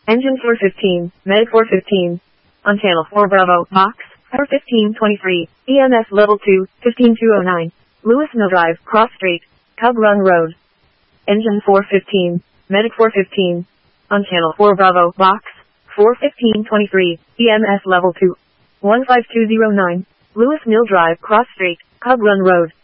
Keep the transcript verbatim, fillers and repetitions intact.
Engine four fifteen, Medic four fifteen. On channel four Bravo, box, R fifteen twenty-three, E M S level two, fifteen two oh nine. Lewis Mill Drive, Cross Street, Cub Run Road. Engine four fifteen, Medic four fifteen. On channel four Bravo, box, four fifteen twenty-three, E M S level two, one five two oh nine. Lewis Mill Drive, Cross Street, Cub Run Road.